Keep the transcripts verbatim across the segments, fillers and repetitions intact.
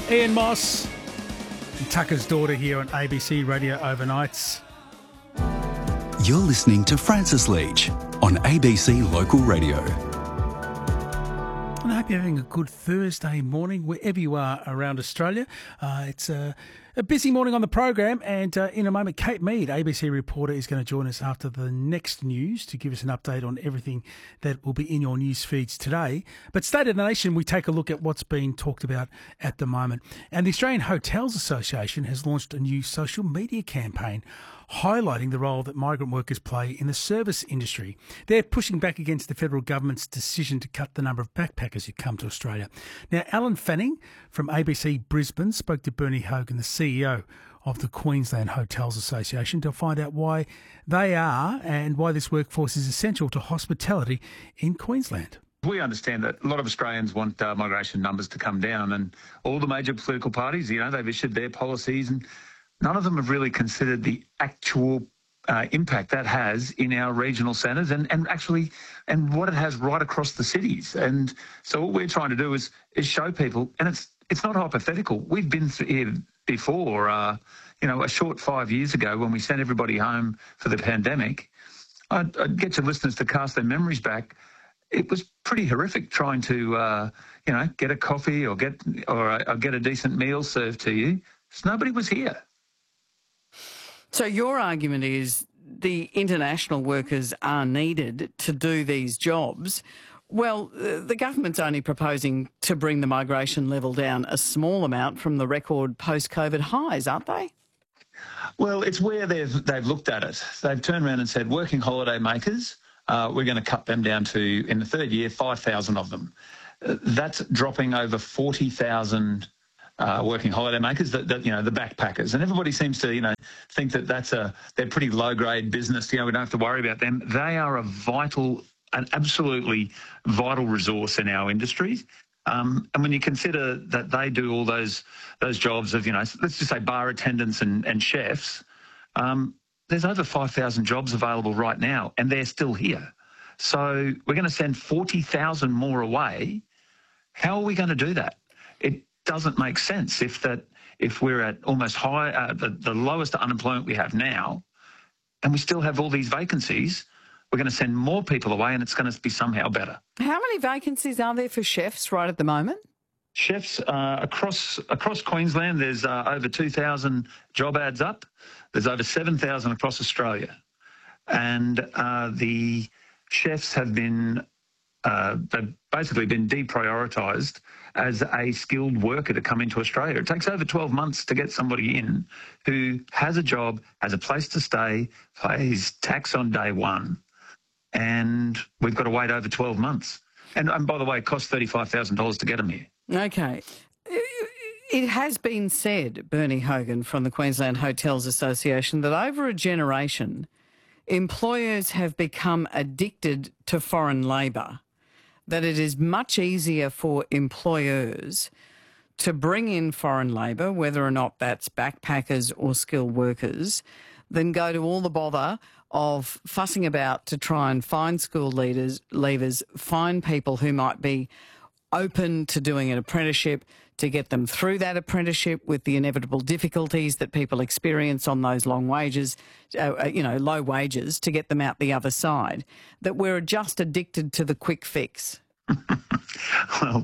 Ian Moss and Tucker's Daughter here on A B C Radio Overnights. You're listening to Francis Leach on A B C Local Radio. And I hope you're having a good Thursday morning wherever you are around Australia. Uh, it's a, a busy morning on the program, and uh, in a moment, Kate Mead, A B C reporter, is going to join us after the next news to give us an update on everything that will be in your news feeds today. But State of the Nation, we take a look at what's being talked about at the moment. And the Australian Hotels Association has launched a new social media campaign highlighting the role that migrant workers play in the service industry. They're pushing back against the federal government's decision to cut the number of backpackers who come to Australia. Now, Alan Fanning from A B C Brisbane spoke to Bernie Hogan, the C E O of the Queensland Hotels Association, to find out why they are and why this workforce is essential to hospitality in Queensland. We understand that a lot of Australians want uh, migration numbers to come down, and all the major political parties, you know, they've issued their policies, and none of them have really considered the actual uh, impact that has in our regional centres and, and actually and what it has right across the cities. And so what we're trying to do is is show people, and it's it's not hypothetical. We've been through here before, uh, you know, a short five years ago when we sent everybody home for the pandemic. I'd, I'd get your listeners to cast their memories back. It was pretty horrific trying to, uh, you know, get a coffee or get or, or get a decent meal served to you. So nobody was here. So your argument is the international workers are needed to do these jobs. Well, the government's only proposing to bring the migration level down a small amount from the record post-COVID highs, aren't they? Well, it's where they've they've looked at it. They've turned around and said, working holiday makers, uh, we're going to cut them down to, in the third year, five thousand of them. Uh, that's dropping over forty thousand Uh, working holiday makers, that, that you know, the backpackers, and everybody seems to, you know, think that that's a they're pretty low grade business. You know, we don't have to worry about them. They are a vital, an absolutely vital resource in our industries. Um, and when you consider that they do all those those jobs of, you know, let's just say bar attendants and, and chefs, um, there's over five thousand jobs available right now, and they're still here. So we're going to send forty thousand more away. How are we going to do that? It doesn't make sense if that if we're at almost high uh, the, the lowest unemployment we have now, and we still have all these vacancies. We're going to send more people away, and it's going to be somehow better. How many vacancies are there for chefs right at the moment? Chefs uh, across across Queensland, there's uh, over two thousand job ads up. There's over seven thousand across Australia, and uh, the chefs have been uh, they've basically been deprioritised as a skilled worker to come into Australia. It takes over twelve months to get somebody in who has a job, has a place to stay, pays tax on day one, and we've got to wait over twelve months. And, and by the way, it costs thirty-five thousand dollars to get them here. Okay. It has been said, Bernie Hogan from the Queensland Hotels Association, that over a generation, employers have become addicted to foreign labour, that it is much easier for employers to bring in foreign labour, whether or not that's backpackers or skilled workers, than go to all the bother of fussing about to try and find school leaders, leavers, find people who might be open to doing an apprenticeship, to get them through that apprenticeship with the inevitable difficulties that people experience on those long wages, uh, you know, low wages, to get them out the other side, that we're just addicted to the quick fix. Well,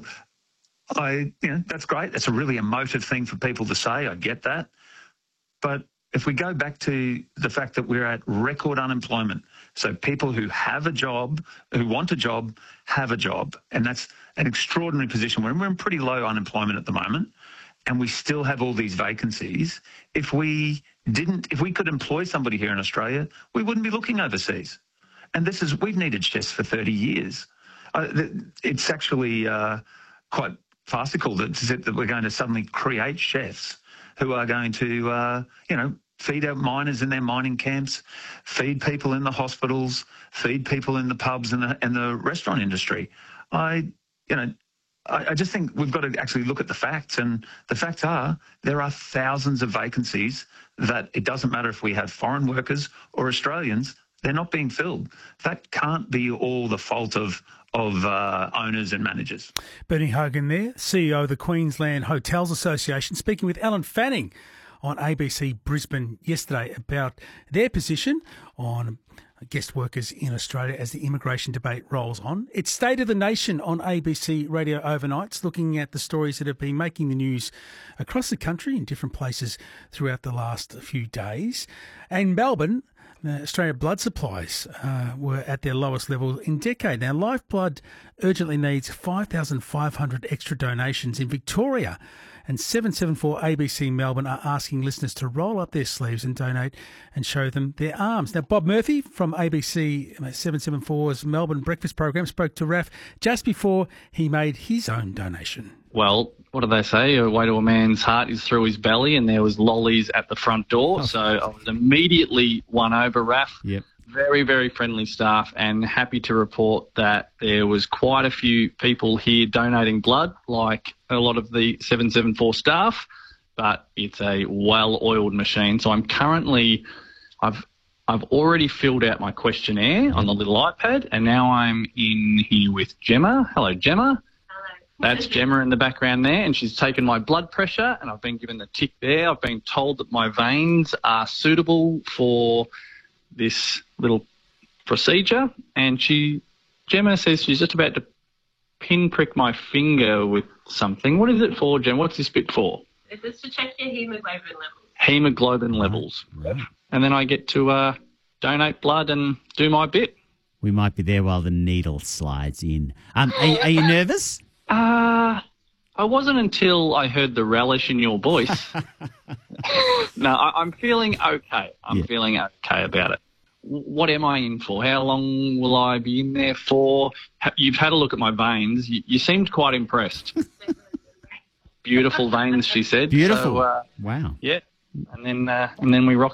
I, you know, that's great. That's a really emotive thing for people to say. I get that. But if we go back to the fact that we're at record unemployment, so people who have a job, who want a job, have a job, and that's an extraordinary position. We're in, we're in pretty low unemployment at the moment, and we still have all these vacancies. If we didn't, if we could employ somebody here in Australia, we wouldn't be looking overseas. And this is, we've needed chefs for thirty years. Uh, it's actually uh, quite farcical that, that we're going to suddenly create chefs who are going to, uh, you know, feed our miners in their mining camps, feed people in the hospitals, feed people in the pubs and the, and the restaurant industry. I, you know, I, I just think we've got to actually look at the facts, and the facts are there are thousands of vacancies that it doesn't matter if we have foreign workers or Australians, they're not being filled. That can't be all the fault of of uh, owners and managers. Bernie Hogan there, C E O of the Queensland Hotels Association, speaking with Alan Fanning on A B C Brisbane yesterday about their position on guest workers in Australia as the immigration debate rolls on. It's State of the Nation on A B C Radio Overnights, looking at the stories that have been making the news across the country in different places throughout the last few days. And Melbourne, the Australia blood supplies uh, were at their lowest level in decade. Now, Lifeblood urgently needs five thousand five hundred extra donations in Victoria, and seven seven four A B C Melbourne are asking listeners to roll up their sleeves and donate and show them their arms. Now, Bob Murphy from A B C seven seven four's Melbourne Breakfast Program spoke to Raf just before he made his own donation. Well, what do they say? A way to a man's heart is through his belly, and there was lollies at the front door. Oh, so I was immediately won over, Raf. Yep. Very, very friendly staff, and happy to report that there was quite a few people here donating blood, like a lot of the seven seven four staff, but it's a well-oiled machine. So I'm currently, I've I've already filled out my questionnaire on the little iPad, and now I'm in here with Gemma. Hello, Gemma. That's Gemma in the background there, and she's taken my blood pressure, and I've been given the tick there. I've been told that my veins are suitable for this little procedure, and she, Gemma says she's just about to pinprick my finger with something. What is it for, Gemma? What's this bit for? This is to check your hemoglobin levels. Hemoglobin levels. Right. And then I get to uh, donate blood and do my bit. We might be there while the needle slides in. Um, are, are you nervous? Uh, I wasn't until I heard the relish in your voice. No, I, I'm feeling okay. I'm Yeah. feeling okay about it. W- What am I in for? How long will I be in there for? Ha- You've had a look at my veins. You, you seemed quite impressed. Beautiful veins, she said. Beautiful. So, uh, Wow. yeah. And then, uh, and then we rock